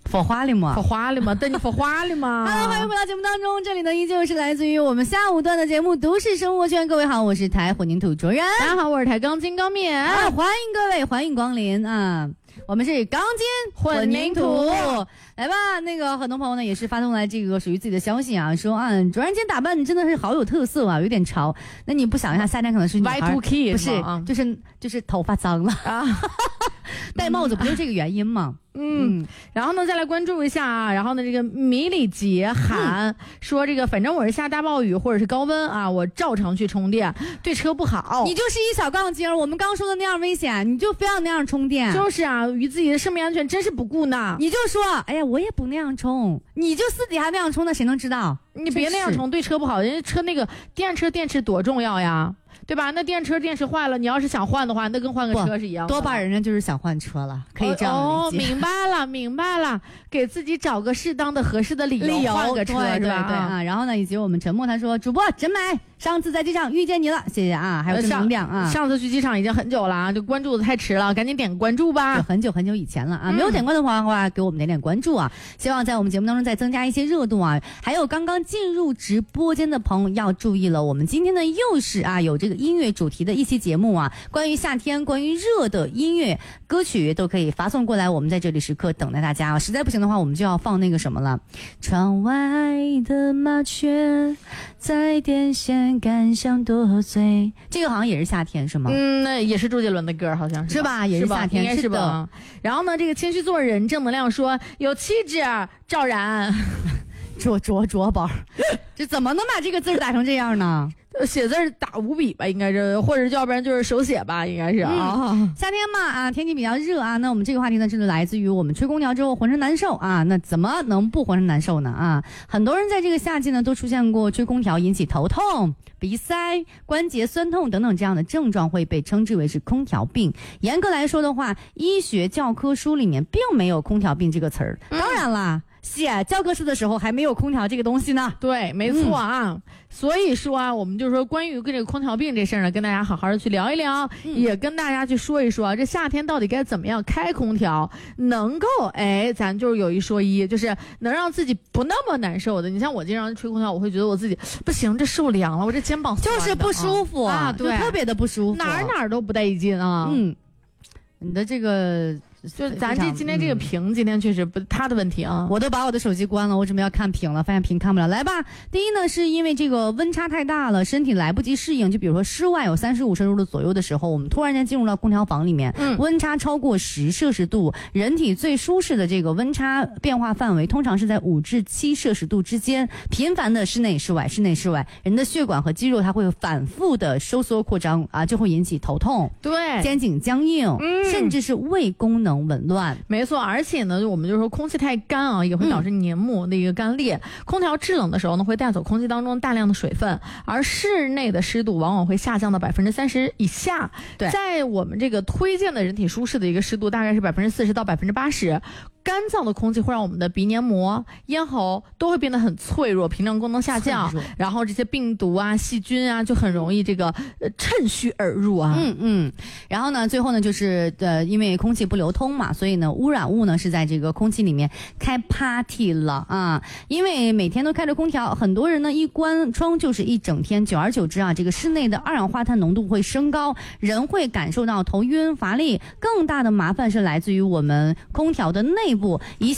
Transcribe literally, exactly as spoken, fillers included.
佛花了吗？ 佛花了吗？等你佛花了吗？ 好了，欢迎回到节目当中，这里呢依旧是来自于我们下午段的节目《都市生活圈》。各位好，我是台混凝土卓然。 大家好，我是台钢筋钢面。 啊，欢迎各位，欢迎光临啊！我们是钢筋混凝土，来吧。那个很多朋友呢也是发送来这个属于自己的消息啊，说啊，卓然今天打扮你真的是好有特色啊，有点潮。那你不想一下，夏天可能是女孩 Y 二 K 不是，就是就是头发脏了啊，戴帽子不就是这个原因吗？ 嗯，然后呢，再来关注一下啊。然后呢，这个米里杰喊、嗯、说，这个反正我是下大暴雨或者是高温啊，我照常去充电，对车不好。 你就是一小杠精，我们刚说的那样危险，你就非要那样充电。 就是啊，与自己的生命安全真是不顾呢。 你就说，哎呀，我也不那样充，你就私底下那样充，那谁能知道？ 你别那样充，对车不好。人家车那个电车电池多重要呀。对吧？那电车电池坏了，你要是想换的话，那跟换个车是一样的。 多半人家就是想换车了，可以这样理解。 哦，明白了，明白了，给自己找个适当的、合适的理由， 理由换个车对是吧？ 对对啊。然后呢，以及我们陈默他说，主播真美，上次在机场遇见你了，谢谢啊，还有正能量啊。 上, 上次去机场已经很久了啊，就关注的太迟了，赶紧点关注吧。 很久很久以前了啊，没有点关注的话的话，给我们点点关注啊。希望在我们节目当中再增加一些热度啊。还有刚刚进入直播间的朋友要注意了，我们今天呢又是啊有这个音乐主题的一期节目啊，关于夏天、关于热的音乐歌曲都可以发送过来，我们在这里时刻等待大家啊。实在不行的话，我们就要放那个什么了，窗外的麻雀在电线杆上多嘴，这个好像也是夏天是吗？ 嗯，那也是周杰伦的歌，好像是吧？ 是吧？也是夏天， 应该是吧？然后呢，这个谦虚做人正能量说有气质，赵然。 卓卓卓宝，这怎么能把这个字打成这样呢？ 写字打五笔吧，应该是，或者要不然就是手写吧，应该是啊、 嗯。夏天嘛啊，天气比较热啊，那我们这个话题呢，是来自于我们吹空调之后浑身难受啊，那怎么能不浑身难受呢啊？很多人在这个夏季呢都出现过吹空调引起头痛、鼻塞、关节酸痛等等这样的症状，会被称之为是空调病。严格来说的话，医学教科书里面并没有空调病这个词儿。嗯、当然啦。写教科书的时候还没有空调这个东西呢。 对，没错啊、嗯、所以说啊，我们就说关于跟这个空调病这事儿呢，跟大家好好的去聊一聊、嗯、也跟大家去说一说这夏天到底该怎么样开空调能够哎咱就是有一说一，就是能让自己不那么难受的。你像我经常吹空调，我会觉得我自己不行，这受凉了，我这肩膀就是不舒服啊，啊对，特别的不舒服， 哪儿哪儿都不带劲啊。 嗯，你的这个就咱这今天这个屏、嗯、今天确实不他的问题啊， 我都把我的手机关了，我准备要看屏了，发现屏看不了。来吧，第一呢是因为这个温差太大了，身体来不及适应，就比如说室外有三十五摄氏度左右的时候，我们突然间进入到空调房里面、嗯、温差超过十摄氏度，人体最舒适的这个温差变化范围通常是在五至七摄氏度之间，频繁的室内室外室内室外，人的血管和肌肉它会反复的收缩扩张啊，就会引起头痛， 对， 肩颈僵硬、嗯、甚至是胃功能紊乱。 没错，而且呢我们就说空气太干啊，也会导致黏膜的一个干裂、嗯、空调制冷的时候呢会带走空气当中大量的水分，而室内的湿度往往会下降到百分之三十以下。 对， 在我们这个推荐的人体舒适的一个湿度大概是百分之四十到百分之八十。干燥的空气会让我们的鼻黏膜、咽喉都会变得很脆弱，屏障功能下降，然后这些病毒啊、细菌啊就很容易这个呃趁虚而入啊。 嗯嗯。然后呢，最后呢就是呃，因为空气不流通嘛，所以呢污染物呢是在这个空气里面开 party 了啊。因为每天都开着空调，很多人呢一关窗就是一整天，久而久之啊，这个室内的二氧化碳浓度会升高，人会感受到头晕乏力。更大的麻烦是来自于我们空调的内部。一